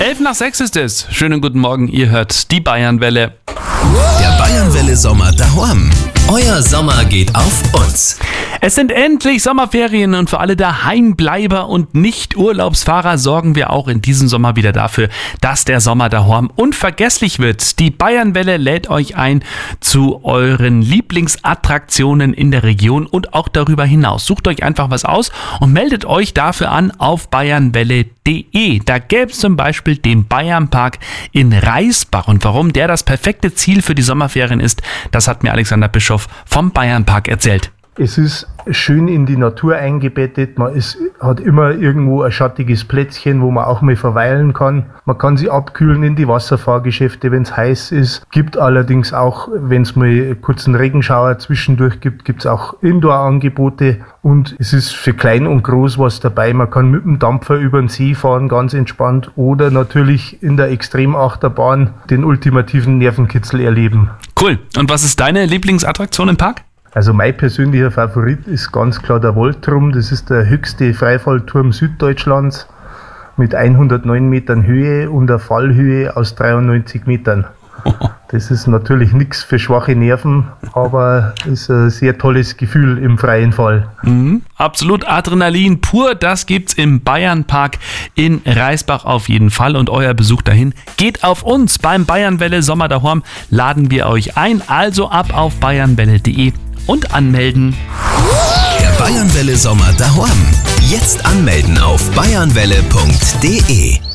5:11 ist es. Schönen guten Morgen, ihr hört die Bayernwelle. Der Bayernwelle Sommer daheim. Euer Sommer geht auf uns. Es sind endlich Sommerferien und für alle Daheimbleiber und Nicht-Urlaubsfahrer sorgen wir auch in diesem Sommer wieder dafür, dass der Sommer daheim unvergesslich wird. Die Bayernwelle lädt euch ein zu euren Lieblingsattraktionen in der Region und auch darüber hinaus. Sucht euch einfach was aus und meldet euch dafür an auf bayernwelle.de. Da gäbe es zum Beispiel den Bayernpark in Reisbach. Und warum der das perfekte Ziel für die Sommerferien ist, das hat mir Alexander Bischof vom Bayernpark erzählt. Es ist schön in die Natur eingebettet. Man hat immer irgendwo ein schattiges Plätzchen, wo man auch mal verweilen kann. Man kann sich abkühlen in die Wasserfahrgeschäfte, wenn es heiß ist. Gibt allerdings auch, wenn es mal kurz einen Regenschauer zwischendurch gibt, gibt es auch Indoor-Angebote. Und es ist für klein und groß was dabei. Man kann mit dem Dampfer über den See fahren, ganz entspannt. Oder natürlich in der Extremachterbahn den ultimativen Nervenkitzel erleben. Cool. Und was ist deine Lieblingsattraktion im Park? Also mein persönlicher Favorit ist ganz klar der Voltturm. Das ist der höchste Freifallturm Süddeutschlands mit 109 Metern Höhe und einer Fallhöhe aus 93 Metern. Das ist natürlich nichts für schwache Nerven, aber ist ein sehr tolles Gefühl im freien Fall. Absolut Adrenalin pur, das gibt's im Bayernpark in Reisbach auf jeden Fall und euer Besuch dahin geht auf uns. Beim Bayernwelle Sommer daheim laden wir euch ein, also ab auf bayernwelle.de und anmelden. Der Bayernwelle Sommer daheim. Jetzt anmelden auf bayernwelle.de.